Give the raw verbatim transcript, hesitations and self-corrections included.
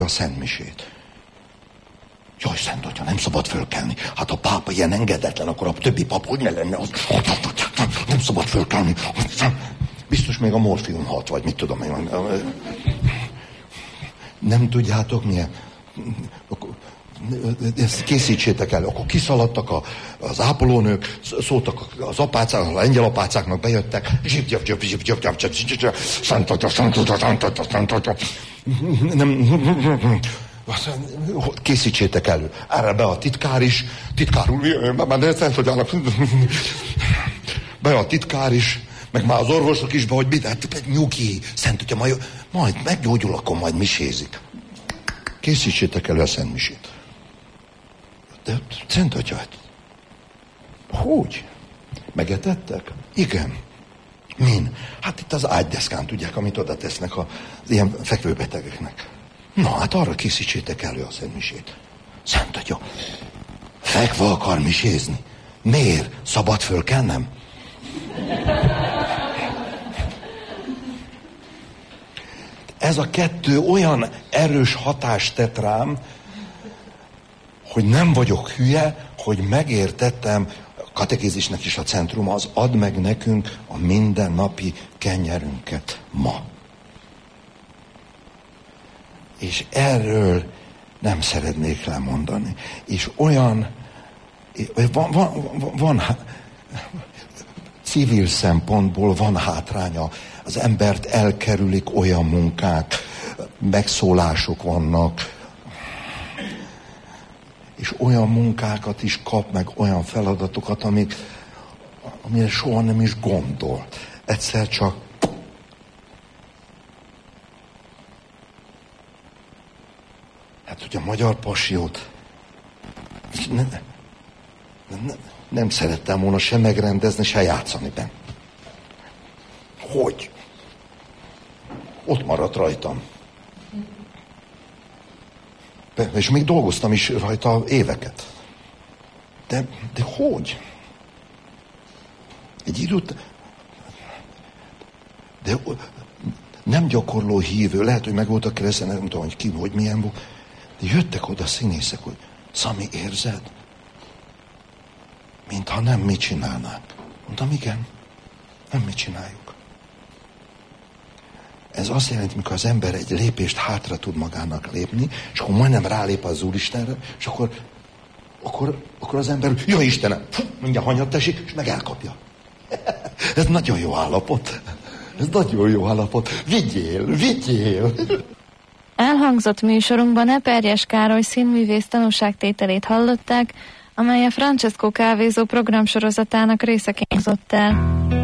a szentmisét. Jaj, Szent Atya, nem szabad fölkelni. Hát a pápa ilyen engedetlen, akkor a többi pap hogy ne lenne az? Nem szabad fölkelni. Biztos még a morfium hat, vagy mit tudom én. Nem tudjátok milyen? Ezt készítsétek el. Akkor kiszaladtak a, az ápolónők, szóltak az apácák, a lengyel apácáknak bejöttek. Zsip, zsip, zsip, zsip, zsip, zsip, zsip, zsip, Szent Atya, Szent Atya, Szent Atya, Szent Atya. Nem... Készítsétek elő. Erre be a titkár is. Titkár úr, már Szent Atyának. Be a titkár is. Meg már az orvosok is be, hogy mit, hát nyugi, Szent Atya, majd, majd meggyógyul, akkor majd misézik. Készítsétek elő a Szent Misét. De Szent Atya, hogy? Megetettek? Igen. Min? Hát itt az ágydeszkán, tudják, amit oda tesznek az ilyen fekvőbetegeknek. Na, hát arra készítsétek elő a Szent Misét. Szent Atya, fekve akar misézni. Miért? Szabad fölkennem? Ez a kettő olyan erős hatást tett rám, hogy nem vagyok hülye, hogy megértettem, a katekézisnek is a centrum az, add meg nekünk a mindennapi kenyerünket ma. És erről nem szeretnék lemondani. És olyan, van, van, van, van civil szempontból van hátránya. Az embert elkerülik olyan munkák, megszólások vannak, és olyan munkákat is kap, meg olyan feladatokat, amik, amire soha nem is gondol. Egyszer csak hát, hogy a magyar pasiót ne, ne, ne, nem szerettem volna se megrendezni, se játszani benne. Hogy? Ott maradt rajtam. És még dolgoztam is rajta éveket. De, de hogy? Egy időt... De nem gyakorló hívő, lehet, hogy meg volt a kereszten, nem tudom, hogy ki, hogy milyen volt. De jöttek oda színészek, hogy Szami, érzed? Mintha nem mi csinálnánk. Mondtam, igen, nem mi csináljuk. Ez azt jelenti, mikor az ember egy lépést hátra tud magának lépni, és akkor majdnem rálép az Úristenre, és akkor, akkor, akkor az ember, ja Istenem, fú, mindjárt hanyat esik, és meg elkapja. Ez nagyon jó állapot. Ez nagyon jó állapot. Vigyél, vigyél. Elhangzott műsorunkban Eperjes Károly színművész tanúságtételét hallották, amely a Francesco Kávézó programsorozatának részeként hozott el.